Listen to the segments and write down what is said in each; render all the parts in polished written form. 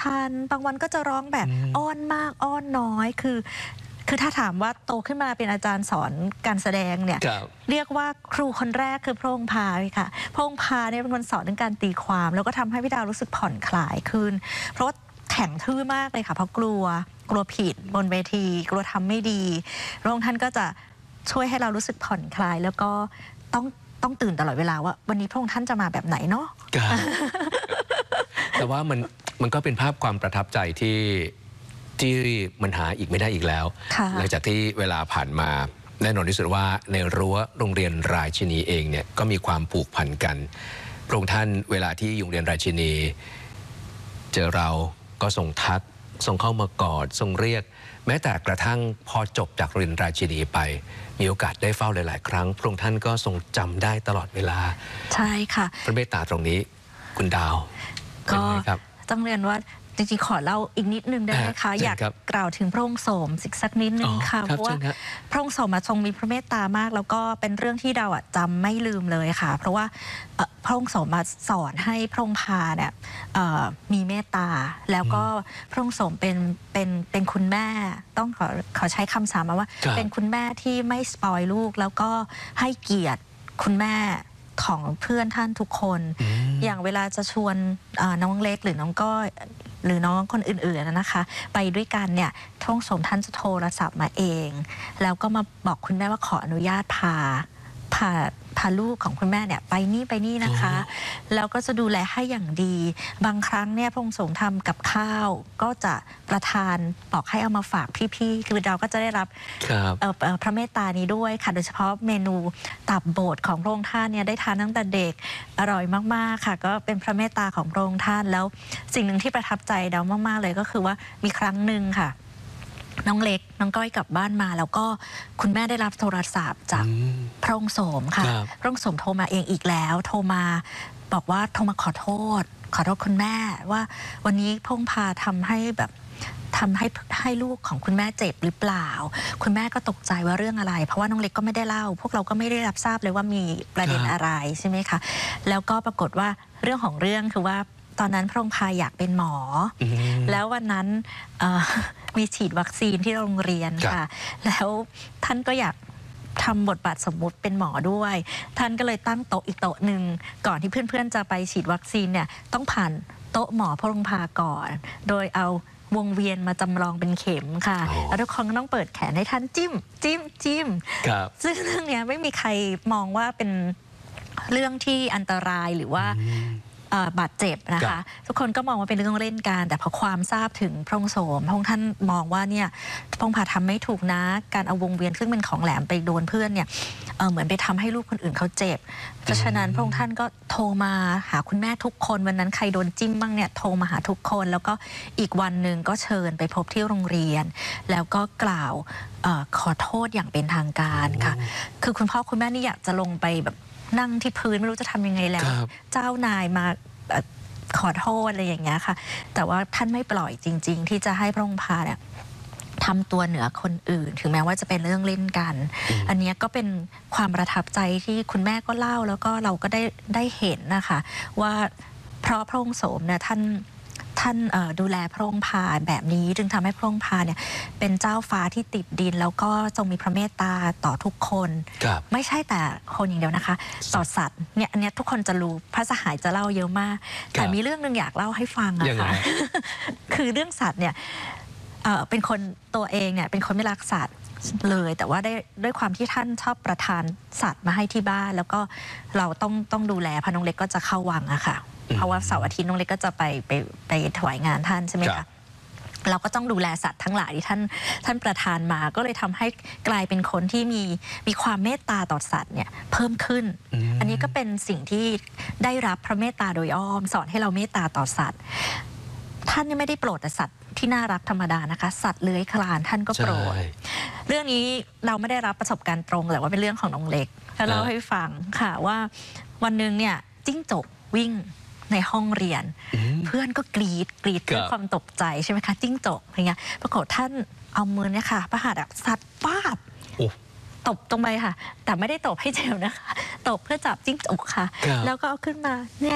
ชันบางวันก็จะร้องแบบอ้อนมากอ้อนน้อยคือถ้าถามว่าโตขึ้นมาเป็นอาจารย์สอนการแสดงเนี่ยเรียกว่าครูคนแรกคือพระองค์พาเลยค่ะพระองค์พาเนี่ยเป็นคนสอนเรื่องการตีความแล้วก็ทำให้พี่ดาวรู้สึกผ่อนคลายขึ้นเพราะว่าแข็งทื่อมากเลยค่ะเพราะกลัวผิดบนเวทีกลัวทำไม่ดีพระองค์ท่านก็จะช่วยให้เรารู้สึกผ่อนคลายแล้วก็ต้องตื่นตลอดเวลาว่าวันนี้พระองค์ท่านจะมาแบบไหนเนาะแต่ว่ามันก็เป็นภาพความประทับใจที่มันหาอีกไม่ได้อีกแล้วหลังจากที่เวลาผ่านมาแน่นอนที่สุดว่าในรั้วโรงเรียนราชินีเองเนี่ยก็มีความผูกพันกันพระองค์ท่านเวลาที่โรงเรียนราชินีเจอเราก็ทรงทักทรงเข้ามากอดทรงเรียกแม้แต่กระทั่งพอจบจากโรงเรียนราชินีไปมีโอกาสได้เฝ้าหลายๆครั้งพระองค์ท่านก็ทรงจำได้ตลอดเวลาใช่ค่ะพระเมตตาตรงนี้คุณดาวก็ต้องเรียนว่าจริงๆขอเล่าอีกนิดนึงได้ไหมคะอยากกล่าวถึงพระองค์โสมสักนิดนึงค่ะเพราะว่าพระองค์โสมทรงมีพระเมตตามากแล้วก็เป็นเรื่องที่เราจำไม่ลืมเลยค่ะเพราะว่าพระองค์โสมมาสอนให้พระองค์พาเนี่ยมีเมตตาแล้วก็พระองค์โสมเป็นคุณแม่ต้องขอใช้คำสามัญว่าเป็นคุณแม่ที่ไม่สปอยลูกแล้วก็ให้เกียรติคุณแม่ของเพื่อนท่านทุกคนอย่างเวลาจะชวนน้องเล็กหรือน้องก้อยหรือน้องคนอื่นๆนะคะไปด้วยกันเนี่ยพระองค์โสมท่านจะโทรศัพท์มาเองแล้วก็มาบอกคุณแม่ว่าขออนุญาตพาลูกของคุณแม่เนี่ยไปนี่นะคะแล้วก็จะดูแลให้อย่างดีบางครั้งเนี่ยพระองค์โสมทำกับข้าวก็จะประทานบอกให้เอามาฝากพี่ๆคือเราก็จะได้รับพระเมตตานี้ด้วยค่ะโดยเฉพาะเมนูตับโบสถ์ของพระองค์ท่านเนี่ยได้ทานตั้งแต่เด็กอร่อยมากๆค่ะก็เป็นพระเมตตาของพระองค์ท่านแล้วสิ่งหนึ่งที่ประทับใจเรามากๆเลยก็คือว่ามีครั้งหนึ่งค่ะน้องเล็กน้องก้อยกลับบ้านมาแล้วก็คุณแม่ได้รับโทรศัพท์จากพระองค์โสมค่ะพระองค์โสมโทรมาเองอีกแล้วโทรมาบอกว่าโทรมาขอโทษคุณแม่ว่าวันนี้พระองค์พาทำให้ลูกของคุณแม่เจ็บหรือเปล่าคุณแม่ก็ตกใจว่าเรื่องอะไรเพราะว่าน้องเล็กก็ไม่ได้เล่าพวกเราก็ไม่ได้รับทราบเลยว่ามีประเด็นอะไรใช่ไหมคะแล้วก็ปรากฏว่าเรื่องของเรื่องคือว่าตอนนั้นพระองค์พาอยากเป็นหมอแล้ววันนั้นมีฉีดวัคซีนที่โรงเรียนค่ะแล้วท่านก็อยากทำบทบาทสมมุติเป็นหมอด้วยท่านก็เลยตั้งโต๊ะอีกโต๊ะหนึ่งก่อนที่เพื่อนๆจะไปฉีดวัคซีนเนี่ยต้องผ่านโต๊ะหมอพระองค์พาก่อนโดยเอาวงเวียนมาจำลองเป็นเข็มค่ะแล้วทุกคนก็ต้องเปิดแขนให้ท่านจิ้มซึ่งเรื่องนี้ไม่มีใครมองว่าเป็นเรื่องที่อันตรายหรือว่าบาดเจ็บนะคะทุกคนก็มองว่าเป็นเรื่องเล่นกันแต่พอความทราบถึงพระองค์โสมพระองค์ท่านมองว่าเนี่ยพระองค์พาทำไม่ถูกนะการเอาวงเวียนซึ่งเป็นของแหลมไปโดนเพื่อนเนี่ยเหมือนไปทำให้ลูกคนอื่นเขาเจ็บเพราะฉะนั้นพระองค์ท่านก็โทรมาหาคุณแม่ทุกคนวันนั้นใครโดนจิ้มบ้างเนี่ยโทรมาหาทุกคนแล้วก็อีกวันหนึ่งก็เชิญไปพบที่โรงเรียนแล้วก็กล่าวขอโทษอย่างเป็นทางการค่ะคือคุณพ่อคุณแม่นี่อยากจะลงไปแบบนั่งที่พื้นไม่รู้จะทำยังไงแล้วเจ้านายมาขอโทษอะไรอย่างเงี้ยค่ะแต่ว่าท่านไม่ปล่อยจริงๆที่จะให้พระองค์พาเนี่ยทำตัวเหนือคนอื่นถึงแม้ว่าจะเป็นเรื่องเล่นกันอันนี้ก็เป็นความประทับใจที่คุณแม่ก็เล่าแล้วก็เราก็ได้เห็นนะคะว่าเพราะพระองค์โสมเนี่ยท่านดูแลพระองค์พาแบบนี้จึงทำให้พระองค์พาเนี่ยเป็นเจ้าฟ้าที่ติดดินแล้วก็ทรงมีพระเมตตาต่อทุกคนไม่ใช่แต่คนอย่างเดียวนะคะต่อสัตว์เนี่ยอันนี้ทุกคนจะรู้พระสหายจะเล่าเยอะมากแต่มีเรื่องนึงอยากเล่าให้ฟังอะค่ะคือเรื่องสัตว์เนี่ยเป็นคนตัวเองเนี่ยเป็นคนไม่รักสัตว์เลยแต่ว่าด้วยความที่ท่านชอบประทานสัตว์มาให้ที่บ้านแล้วก็เราต้องดูแลพระน้องเล็กก็จะเข้าวังอะค่ะเพราะว่าเสาร์อาทิตย์น้องเล็กก็จะไปถวายงานท่านใช่ไหมคะเราก็ต้องดูแลสัตว์ทั้งหลายที่ท่านประทานมาก็เลยทำให้กลายเป็นคนที่มีความเมตตาต่อสัตว์เนี่ยเพิ่มขึ้นอันนี้ก็เป็นสิ่งที่ได้รับพระเมตตาโดยอ้อมสอนให้เราเมตตาต่อสัตว์ท่านไม่ได้โปรดแต่สัตว์ที่น่ารักธรรมดานะคะสัตว์เลื้อยคลานท่านก็โปรดเรื่องนี้เราไม่ได้รับประสบการณ์ตรงแต่ว่าเป็นเรื่องของน้องเล็กแล้วเล่าให้ฟังค่ะว่าวันหนึ่งเนี่ยจิ้งจกวิ่งในห้องเรียนเพื่อนก็กรีดด้วยความตกใจใช่ไหมคะจิ้งจกอะไรเงี้ยปรากฏท่านเอามือเนี่ยค่ะประหัตสัตว์ป้าบตบตรงไปค่ะแต่ไม่ได้ตบให้เจ็บนะคะตบเพื่อจับจิ้งจกค่ะแล้วก็เอาขึ้นมา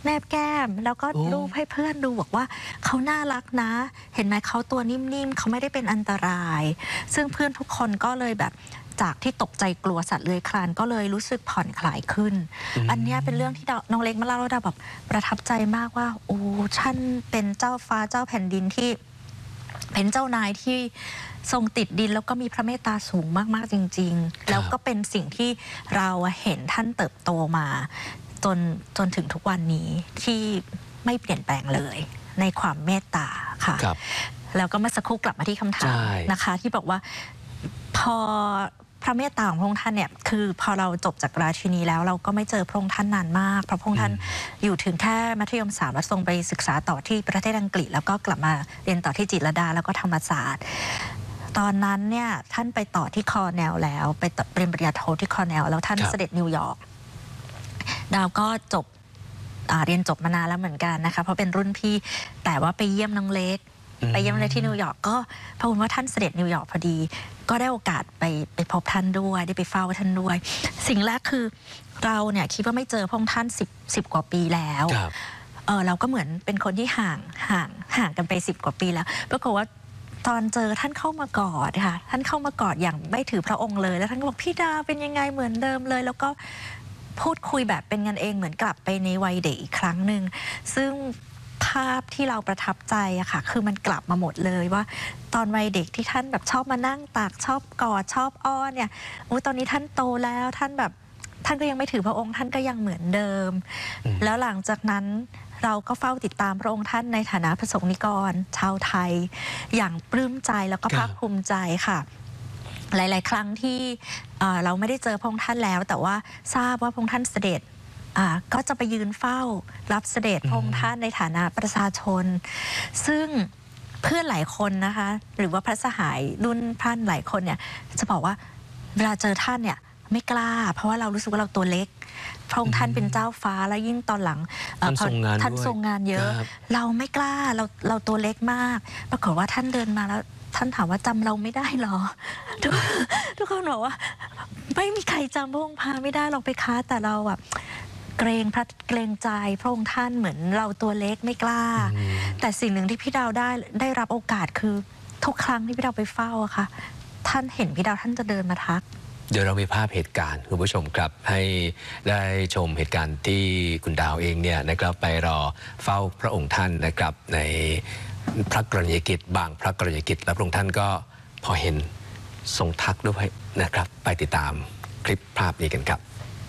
แนบแก้มแล้วก็รูปให้เพื่อนดูบอกว่าเขาน่ารักนะเห็นไหมเขาตัวนิ่มๆเขาไม่ได้เป็นอันตราย ซึ่งเพื่อนทุกคนก็เลยแบบจากที่ตกใจกลัวสัตว์เลื้อยคลานก็เลยรู้สึกผ่อนคลายขึ้น อันนี้เป็นเรื่องที่น้องเล็กมาเล่าแล้วแบบประทับใจมากว่าโอ้ท่านเป็นเจ้าฟ้าเจ้าแผ่นดินที่เป็นเจ้านายที่ทรงติดดินแล้วก็มีพระเมตตาสูงมากๆจริงๆแล้วก็เป็นสิ่งที่เราเห็นท่านเติบโตมาจนถึงทุกวันนี้ที่ไม่เปลี่ยนแปลงเลยในความเมตตาค่ะแล้วก็เมื่อสักครู่กลับมาที่คำถามนะคะที่บอกว่าพอพระเมตตาของพระองค์ท่านเนี่ยคือพอเราจบจากราชินีแล้วเราก็ไม่เจอพระองค์ท่านนานมากเพราะพระองค์ท่านอยู่ถึงแค่มัธยม3แล้วทรงไปศึกษาต่อที่ประเทศอังกฤษแล้วก็กลับมาเรียนต่อที่จิตรลดาแล้วก็ธรรมศาสตร์ตอนนั้นเนี่ยท่านไปต่อที่คอร์เนลแล้วไปเรียนปริญญาโทที่คอร์เนลแล้วท่านเสด็จนิวยอร์กดาวก็จบเรียนจบมานานแล้วเหมือนกันนะคะเพราะเป็นรุ่นพี่แต่ว่าไปเยี่ยมน้องเล็กไปเยี่ยมเลยที่นิวยอร์กก็พระคุณว่าท่านเสด็จนิวยอร์กพอดีก็ได้โอกาสไปพบท่านด้วยได้ไปเฝ้าท่านด้วยสิ่งแรกคือเราเนี่ยคิดว่าไม่เจอพระองค์ท่าน10 กว่าปีแล้วเราก็เหมือนเป็นคนที่ห่างกันไป10 กว่าปีแล้วปรากฏว่าตอนเจอท่านเข้ามากอดค่ะท่านเข้ามากอดอย่างไม่ถือพระองค์เลยแล้วท่านก็บอกพี่ดาเป็นยังไงเหมือนเดิมเลยแล้วก็พูดคุยแบบเป็นกันเองเหมือนกลับไปในวัยเด็กอีกครั้งหนึ่งซึ่งภาพที่เราประทับใจอะค่ะคือมันกลับมาหมดเลยว่าตอนวัยเด็กที่ท่านแบบชอบมานั่งตักชอบกอดชอบอ้อนเนี่ยตอนนี้ท่านโตแล้วท่านก็ยังไม่ถือพระองค์ท่านก็ยังเหมือนเดิมแล้วหลังจากนั้นเราก็เฝ้าติดตามพระองค์ท่านในฐานะพระสงฆ์นิกรชาวไทยอย่างปลื้มใจแล้วก็ภาคภูมิใจค่ะหลายๆครั้งที่เราไม่ได้เจอพระองค์ท่านแล้วแต่ว่าทราบว่าพระองค์ท่านเสด็จก็จะไปยืนเฝ้ารับเสด็จพระองค์ท่านในฐานะประชาชนซึ่งเพื่อนหลายคนนะคะหรือว่าพระสหายรุ่นท่านหลายคนเนี่ยจะบอกว่าเวลาเจอท่านเนี่ยไม่กล้าเพราะว่าเรารู้สึกว่าเราตัวเล็กพระองค์ท่านเป็นเจ้าฟ้าแล้วยิ่งตอนหลังท่านทรงงานเยอะเราไม่กล้าเราตัวเล็กมากปรากฏว่าท่านเดินมาแล้วท่านถามว่าจำเราไม่ได้หรอทุกคนบอกว่าไม่มีใครจำพระองค์พาไม่ได้หรอกไปค้าแต่เราแบบเกรงใจพระองค์ท่านเหมือนเราตัวเล็กไม่กล้าแต่สิ่งหนึ่งที่พี่ดาวได้รับโอกาสคือทุกครั้งที่พี่ดาวไปเฝ้าอะค่ะท่านเห็นพี่ดาวท่านจะเดินมาทักเดี๋ยวเรามีภาพเหตุการณ์คุณผู้ชมครับให้ได้ชมเหตุการณ์ที่คุณดาวเองเนี่ยนะครับไปรอเฝ้าพระองค์ท่านนะครับในพระกรณียกิจบางพระกรณียกิจและพระองค์ท่านก็พอเห็นทรงทักด้วยนะครับไปติดตามคลิปภาพนี้กันครับ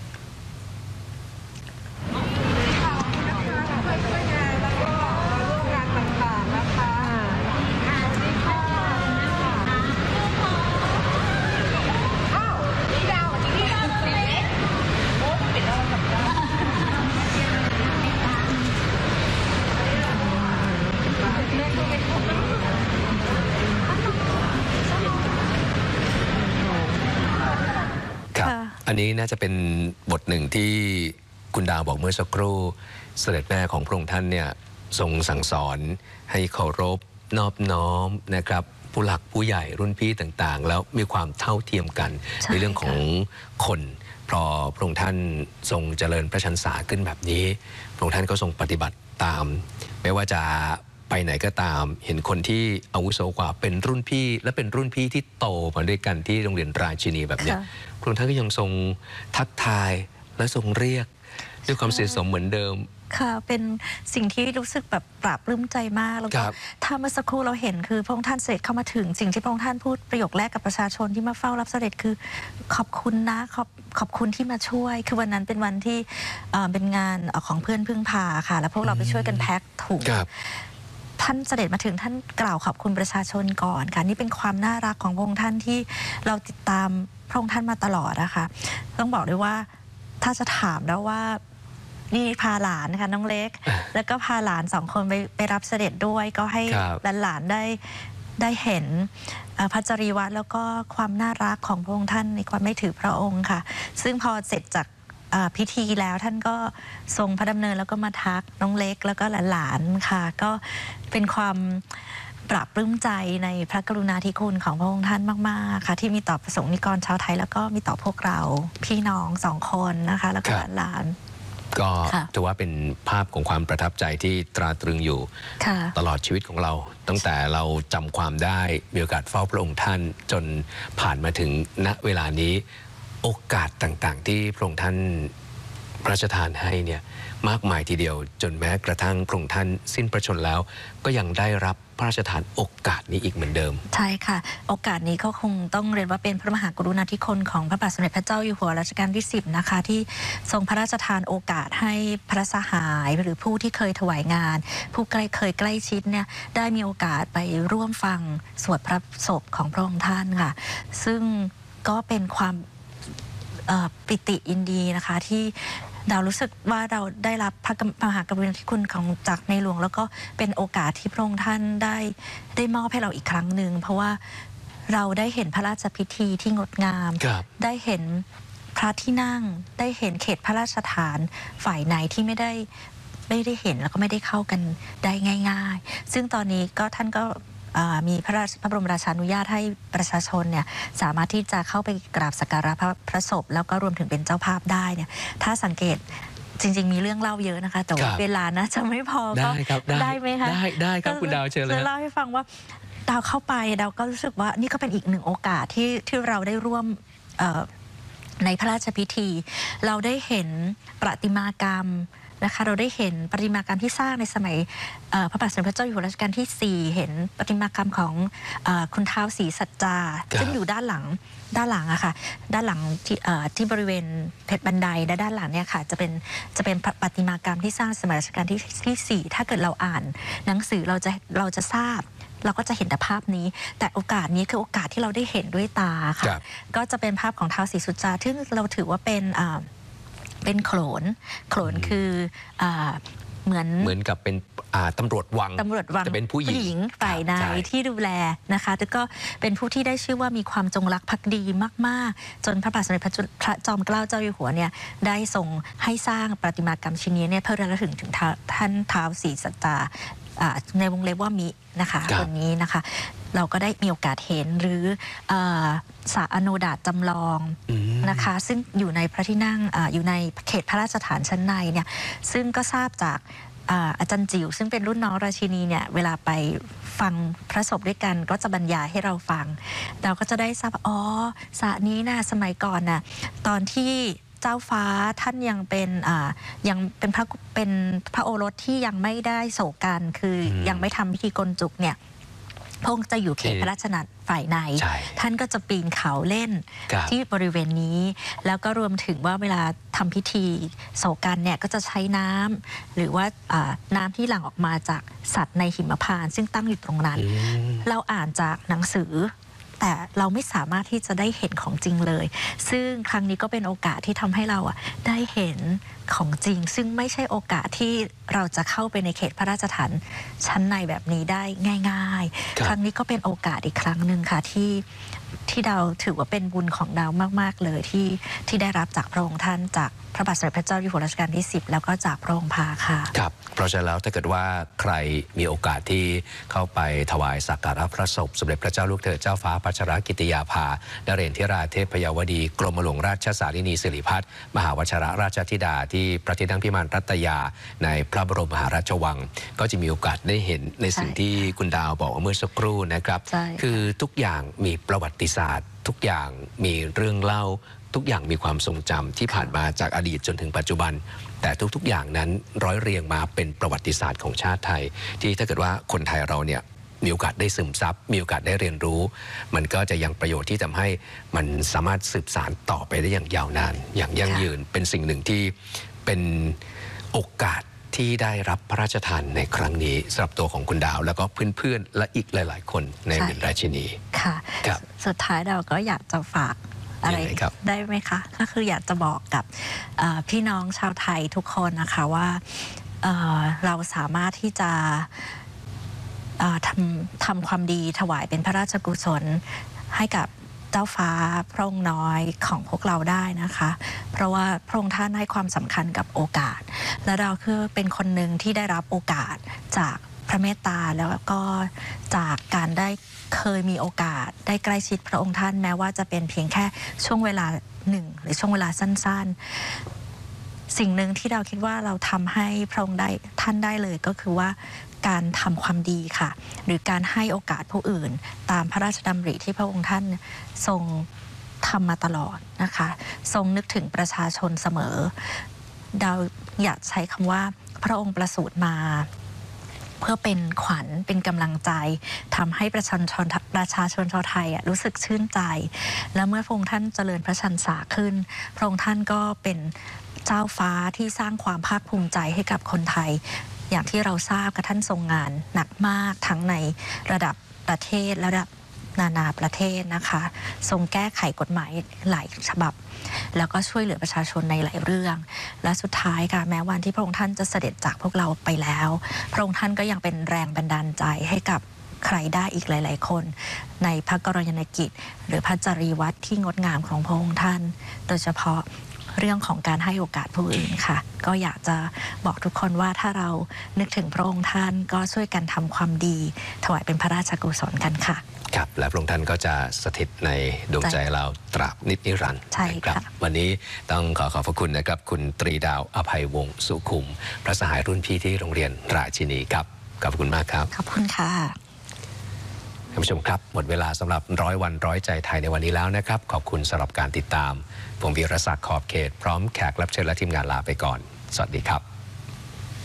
อันนี้น่าจะเป็นบทหนึ่งที่คุณดาวบอกเมื่อสักครู่เสด็จแม่ของพระองค์ท่านเนี่ยทรงสั่งสอนให้เคารพนอบน้อมนะครับผู้หลักผู้ใหญ่รุ่นพี่ต่างๆแล้วมีความเท่าเทียมกันในเรื่องของคนพอพระองค์ท่านทรงเจริญพระชนสาขึ้นแบบนี้พระองค์ท่านก็ทรงปฏิบัติตามไม่ว่าจะไปไหนก็ตามเห็นคนที่อาวุโสกว่าเป็นรุ่นพี่และเป็นรุ่นพี่ที่โตมาด้วยกันที่โรงเรียนราชินีแบบนี้พระองค์ท่านก็ยังทรงทักทายและทรงเรียกด้วยความเสียสมเหมือนเดิมค่ะเป็นสิ่งที่รู้สึกแบบปราบปลื้มใจมากแล้วก็ถ้าเมื่อสักครู่เราเห็นคือพระองค์ท่านเสด็จเข้ามาถึงสิ่งที่พระองค์ท่านพูดประโยคแรกกับประชาชนที่มาเฝ้ารับเสด็จคือขอบคุณนะขอบคุณที่มาช่วยคือวันนั้นเป็นวันที่เป็นงานของเพื่อนพึ่งพาค่ะแล้วพวกเราไปช่วยกันแพ็คถุงท่านเสด็จมาถึงท่านกล่าวขอบคุณประชาชนก่อนค่ะนี่เป็นความน่ารักของพระองค์ท่านที่เราติดตามพระองค์ท่านมาตลอดนะคะต้องบอกด้วยว่าถ้าจะถามแล้วว่านี่พาหลานนะคะน้องเล็กแล้วก็พาหลาน2 คนไปรับเสด็จด้วยก็ให้หลานได้เห็นพระจริยวัตรแล้วก็ความน่ารักของพระองค์ท่านในความไม่ถือพระองค์ค่ะซึ่งพอเสร็จจากพิธีแล้วท่านก็ทรงพระดำเนินแล้วก็มาทักน้องเล็กแล้วก็หลานค่ะก็เป็นความปราบปลื้มใจในพระกรุณาธิคุณของพระองค์ท่านมากๆค่ะที่มีต่อประสงค์นิกรชาวไทยแล้วก็มีต่อพวกเราพี่น้อง2 คนนะคะแล้วก็หลานก็ถือว่าเป็นภาพของความประทับใจที่ตราตรึงอยู่ตลอดชีวิตของเราตั้งแต่เราจำความได้มีโอกาสเฝ้าพระองค์ท่านจนผ่านมาถึงณเวลานี้โอกาสต่างๆที่พระองค์ท่านพระราชทานให้เนี่ยมากมายทีเดียวจนแม้กระทั่งพระองค์ท่านสิ้นพระชนม์แล้วก็ยังได้รับพระราชทานโอกาสนี้อีกเหมือนเดิมใช่ค่ะโอกาสนี้ก็คงต้องเรียนว่าเป็นพระมหากรุณาธิคุณของพระบาทสมเด็จพระเจ้าอยู่หัวรัชกาลที่10นะคะที่ทรงพระราชทานโอกาสให้พระสหายหรือผู้ที่เคยถวายงานผู้เคยใกล้ชิดเนี่ยได้มีโอกาสไปร่วมฟังสวดพระศพของพระองค์ท่านค่ะซึ่งก็เป็นความปิติยินดีนะคะที่เรารู้สึกว่าเราได้รับพระมหากรุณาธิคุณของจากในหลวงแล้วก็เป็นโอกาสที่พระองค์ท่านได้มอบให้เราอีกครั้งหนึ่งเพราะว่าเราได้เห็นพระราชพิธีที่งดงามได้เห็นพระที่นั่งได้เห็นเขตพระราชฐานฝ่ายในที่ไม่ได้เห็นแล้วก็ไม่ได้เข้ากันได้ง่ายๆซึ่งตอนนี้ก็ท่านก็มีพระบรมราชานุญาตให้ประชาชนเนี่ยสามารถที่จะเข้าไปกราบสักการะพระศพแล้วก็รวมถึงเป็นเจ้าภาพได้เนี่ยถ้าสังเกตจริงๆมีเรื่องเล่าเยอะนะคะแต่ว่าเวลานะจะไม่พอก็ได้ไหมคะได้ครับคุณดาวเชิญเลยจะเล่าให้ฟังว่าดาวเข้าไปดาวก็รู้สึกว่านี่ก็เป็นอีกหนึ่งโอกาสที่เราได้ร่วมในพระราชพิธีเราได้เห็นประติมากรรมนะคะเราได้เห็นประติมากรรมที่สร้างในสมัยพระบาทสมเด็จพระเจ้าอยู่หัวรัชกาลที่4เห็นประติมากรรมของคุณท้าวศรีสัจจาซึ่งอยู่ด้านหลังอะค่ะด้านหลังที่บริเวณเพชรบันไดและด้านหลังเนี่ยค่ะจะเป็นประติมากรรมที่สร้างสมัยรัชกาลที่4ถ้าเกิดเราอ่านหนังสือเราจะทราบเราก็จะเห็นแต่ภาพนี้แต่โอกาสนี้คือโอกาสที่เราได้เห็นด้วยตาค่ะก็จะเป็นภาพของท้าวศรีสุจาซึ่งเราถือว่าเป็นโขนคือเหมือนกับเป็นตำรวจวังจะเป็นผู้หญิงฝ่ายในที่ดูแลนะคะแต่ก็เป็นผู้ที่ได้ชื่อว่ามีความจงรักภักดีมากๆจนพระบาทสมเด็จพระจอมเกล้าเจ้าอยู่หัวเนี่ยได้ทรงให้สร้างประติมากรรมชิ้นนี้เนี่ยเพื่อระลึกถึงท่านท้าวศรีสัจจาในวงเล็บว่ามินะคะคนนี้นะคะเราก็ได้มีโอกาสเห็นหรือสระอโนดาตจำลองนะคะซึ่งอยู่ในพระที่นั่งอยู่ในเขตพระราชฐานชั้นในเนี่ยซึ่งก็ทราบจากอาจารย์จิ๋วซึ่งเป็นรุ่นน้องราชินีเนี่ยเวลาไปฟังพระศพด้วยกันก็จะบรรยายให้เราฟังเราก็จะได้ทราบอ๋อสระนี้นะสมัยก่อนน่ะตอนที่เจ้าฟ้าท่านยังเป็นพระโอรสที่ยังไม่ได้โศกกันคือยังไม่ทำพิธีกลจุกเนี่ยพระองค์จะอยู่เขตพระราชนาฝ่ายในท่านก็จะปีนเขาเล่นที่บริเวณนี้แล้วก็รวมถึงว่าเวลาทำพิธีโศกันเนี่ยก็จะใช้น้ำหรือว่าน้ำที่หลั่งออกมาจากสัตว์ในหิมพานต์ซึ่งตั้งอยู่ตรงนั้นเราอ่านจากหนังสือแต่เราไม่สามารถที่จะได้เห็นของจริงเลยซึ่งครั้งนี้ก็เป็นโอกาสที่ทำให้เราได้เห็นของจริงซึ่งไม่ใช่โอกาสที่เราจะเข้าไปในเขตพระราชฐานชั้นในแบบนี้ได้ง่ายๆครั้งนี้ก็เป็นโอกาสอีกครั้งหนึ่งค่ะที่ดาวถือว่าเป็นบุญของดาวมากๆเลยที่ได้รับจากพระองค์ท่านจากพระบาทสมเด็จพระเจ้าอยู่หัวรัชกาลที่10แล้วก็จากพระองค์พาค่ะครับเพราะฉะนั้นแล้วถ้าเกิดว่าใครมีโอกาสที่เข้าไปถวายสักการะพระศพสมเด็จพระเจ้าลูกเธอเจ้าฟ้าพัชรกิติยาภานเรนทิราเทพยาวดีกรมหลวงราชสารินีสิริพัฒน์มหาวชิรราชธิดาที่พระที่นั่งพิมานรัตยาในพระบรมมหาราชวังก็จะมีโอกาสได้เห็นในสิ่งที่คุณดาวบอกเมื่อสักครู่นะครับคือทุกอย่างมีประวัติศาสตร์ทุกอย่างมีเรื่องเล่าทุกอย่างมีความทรงจำที่ผ่านมาจากอดีตจนถึงปัจจุบันแต่ทุกๆอย่างนั้นร้อยเรียงมาเป็นประวัติศาสตร์ของชาติไทยที่ถ้าเกิดว่าคนไทยเราเนี่ยมีโอกาสได้ซึมซับมีโอกาสได้เรียนรู้มันก็จะยังประโยชน์ที่ทำให้มันสามารถสืบสานต่อไปได้อย่างยาวนานอย่างยั่งยืนเป็นสิ่งหนึ่งที่เป็นโอกาสที่ได้รับพระราชทานในครั้งนี้สำหรับตัวของคุณดาวแล้วก็เพื่อนๆและอีกหลายๆคนในเมืองราชินีค่ะสุดท้ายเราก็อยากจะฝากอะไรได้ไหมคะก็คืออยากจะบอกกับพี่น้องชาวไทยทุกคนนะคะว่าเราสามารถที่จะทำความดีถวายเป็นพระราชกุศลให้กับเจ้าฟ้าพระองค์น้อยของพวกเราได้นะคะเพราะว่าพระองค์ท่านให้ความสำคัญกับโอกาสและเราคือเป็นคนหนึ่งที่ได้รับโอกาสจากพระเมตตาแล้วก็จากการได้เคยมีโอกาสได้ใกล้ชิดพระองค์ท่านแม้ว่าจะเป็นเพียงแค่ช่วงเวลาหนึ่งหรือช่วงเวลาสั้นๆสิ่งหนึ่งที่เราคิดว่าเราทำให้พระองค์ได้ท่านได้เลยก็คือว่าการทำความดีค่ะหรือการให้โอกาสผู้อื่นตามพระราชดำริที่พระองค์ท่านทรงทำมาตลอดนะคะทรงนึกถึงประชาชนเสมอเราอยากใช้คำว่าพระองค์ประสูติมาเพื่อเป็นขวัญเป็นกำลังใจทำให้ประชาชนชาวไทยรู้สึกชื่นใจและเมื่อพระองค์ท่านเจริญพระชรรษาขึ้นพระองค์ท่านก็เป็นเจ้าฟ้าที่สร้างความภาคภูมิใจให้กับคนไทยอย่างที่เราทราบกับท่านทรงงานหนักมากทั้งในระดับประเทศและระดับนานาประเทศนะคะทรงแก้ไขกฎหมายหลายฉบับแล้วก็ช่วยเหลือประชาชนในหลายเรื่องและสุดท้ายค่ะแม้วันที่พระองค์ท่านจะเสด็จจากพวกเราไปแล้วพระองค์ท่านก็ยังเป็นแรงบันดาลใจให้กับใครได้อีกหลายๆคนในพระกรณียกิจหรือพระจริยวัตรที่งดงามของพระองค์ท่านโดยเฉพาะเรื่องของการให้โอกาสผู้อื่นค่ะก็อยากจะบอกทุกคนว่าถ้าเรานึกถึงพระองค์ท่านก็ช่วยกันทำความดีถวายเป็นพระราชกุศลกันค่ะครับและพระองค์ท่านก็จะสถิตในดวงใจเราตราบนิรันดร์ใช่ครับวันนี้ต้องขอพระคุณนะครับคุณตรีดาวอภัยวงศ์สุขุมพระสหายรุ่นพี่ที่โรงเรียนราชินีครับขอบคุณมากครับขอบคุณค่ะท่านผู้ชมครับหมดเวลาสำหรับ100 วัน100 ใจไทยในวันนี้แล้วนะครับขอบคุณสำหรับการติดตามผมวีรศักดิ์ขอบเขตพร้อมแขกรับเชิญและทีมงานลาไปก่อนสวัสดีครับ